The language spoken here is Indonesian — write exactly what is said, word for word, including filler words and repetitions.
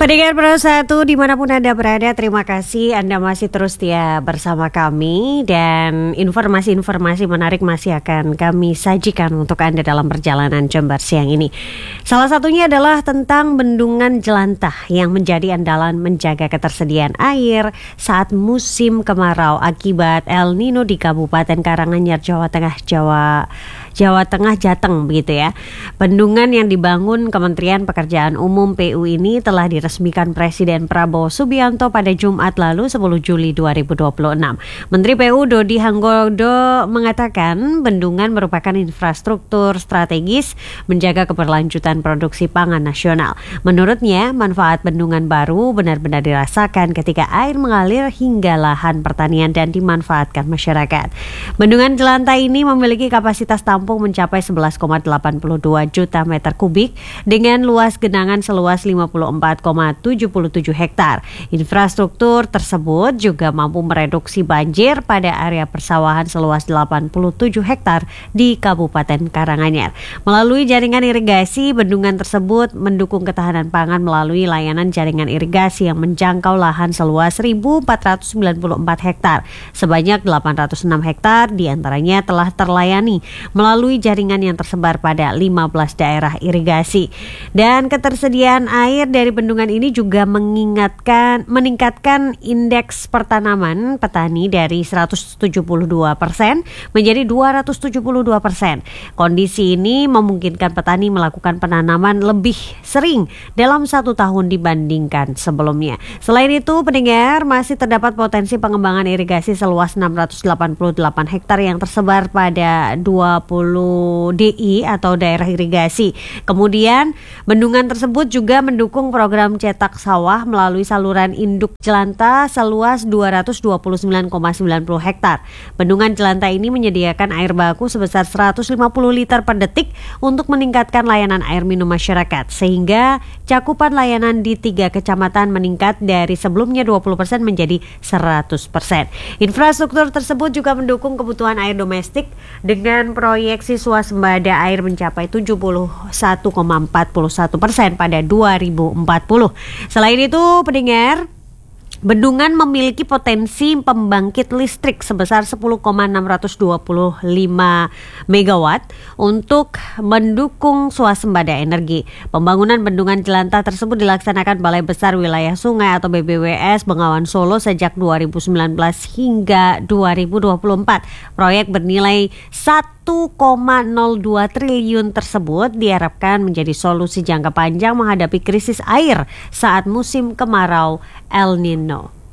Pendengar Pro satu dimanapun Anda berada, terima kasih Anda masih terus setia bersama kami. Dan informasi-informasi menarik masih akan kami sajikan untuk Anda dalam perjalanan Jember siang ini. Salah satunya adalah tentang bendungan jelantah yang menjadi andalan menjaga ketersediaan air saat musim kemarau akibat El Nino di Kabupaten Karanganyar, Jawa Tengah, Jawa Jawa Tengah, Jateng begitu ya. Bendungan yang dibangun Kementerian Pekerjaan Umum P U ini telah diresmikan Presiden Prabowo Subianto pada Jumat lalu sepuluh Juli dua ribu dua puluh enam. Menteri P U Dodi Hanggodo mengatakan bendungan merupakan infrastruktur strategis menjaga keberlanjutan produksi pangan nasional. Menurutnya, manfaat bendungan baru benar-benar dirasakan ketika air mengalir hingga lahan pertanian dan dimanfaatkan masyarakat. Bendungan jelantah ini memiliki kapasitas tampung mencapai sebelas koma delapan dua juta meter kubik dengan luas genangan seluas lima puluh empat koma tujuh tujuh hektar. Infrastruktur tersebut juga mampu mereduksi banjir pada area persawahan seluas delapan puluh tujuh hektar di Kabupaten Karanganyar. Melalui jaringan irigasi, bendungan tersebut mendukung ketahanan pangan melalui layanan jaringan irigasi yang menjangkau lahan seluas seribu empat ratus sembilan puluh empat hektar. Sebanyak delapan ratus enam hektar diantaranya telah terlayani melalui jaringan yang tersebar pada lima belas daerah irigasi. Dan ketersediaan air dari bendungan ini juga mengingatkan meningkatkan indeks pertanaman petani dari seratus tujuh puluh dua persen menjadi dua ratus tujuh puluh dua persen. Kondisi ini memungkinkan petani melakukan penanaman lebih sering dalam satu tahun dibandingkan sebelumnya. Selain itu, pendengar, masih terdapat potensi pengembangan irigasi seluas enam ratus delapan puluh delapan hektar yang tersebar pada dua puluh D I atau daerah irigasi. Kemudian, bendungan tersebut juga mendukung program cetak sawah melalui saluran induk jelantah seluas dua ratus dua puluh sembilan koma sembilan puluh hektar. Bendungan jelantah ini menyediakan air baku sebesar seratus lima puluh liter per detik untuk meningkatkan layanan air minum masyarakat, sehingga cakupan layanan di tiga kecamatan meningkat dari sebelumnya dua puluh persen menjadi seratus persen. Infrastruktur tersebut juga mendukung kebutuhan air domestik dengan proyeksi swasembada air mencapai tujuh puluh satu koma empat satu persen pada dua ribu empat puluh. Selain itu, pendengar, bendungan memiliki potensi pembangkit listrik sebesar sepuluh koma enam dua lima megawatt untuk mendukung swasembada energi. Pembangunan bendungan jelantah tersebut dilaksanakan Balai Besar Wilayah Sungai atau B B W S Bengawan Solo sejak dua ribu sembilan belas hingga dua ribu dua puluh empat. Proyek bernilai satu koma nol dua triliun tersebut diharapkan menjadi solusi jangka panjang menghadapi krisis air saat musim kemarau El Nino.